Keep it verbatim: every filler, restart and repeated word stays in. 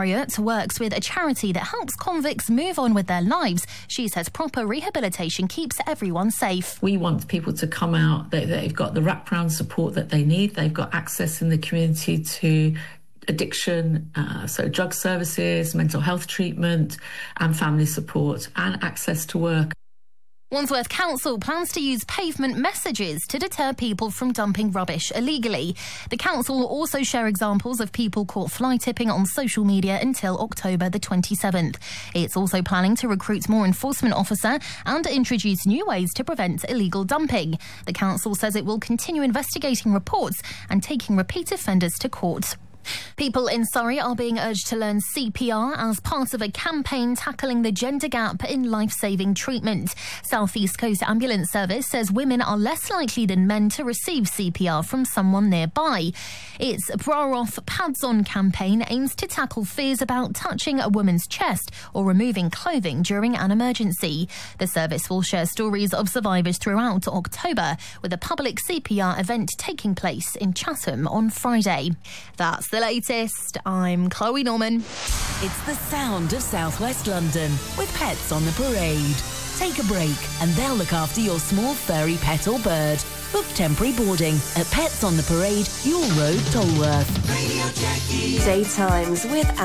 Marriott works with a charity that helps convicts move on with their lives. She says proper rehabilitation keeps everyone safe. We want people to come out, they, they've got the wraparound support that they need, they've got access in the community to addiction, uh, so drug services, mental health treatment and family support, and access to work. Wandsworth Council plans to use pavement messages to deter people from dumping rubbish illegally. The council will also share examples of people caught fly tipping on social media until October the twenty-seventh. It's also planning to recruit more enforcement officer and introduce new ways to prevent illegal dumping. The council says it will continue investigating reports and taking repeat offenders to court. People in Surrey are being urged to learn C P R as part of a campaign tackling the gender gap in life-saving treatment. South East Coast Ambulance Service says women are less likely than men to receive C P R from someone nearby. Its Bra Off, Pads On campaign aims to tackle fears about touching a woman's chest or removing clothing during an emergency. The service will share stories of survivors throughout October, with a public C P R event taking place in Chatham on Friday. That's the latest. I'm Chloe Norman. It's the sound of southwest London with Pets on the Parade. Take a break and they'll look after your small furry pet or bird. Book temporary boarding at Pets on the Parade, Yule Road, Tolworth. Daytimes with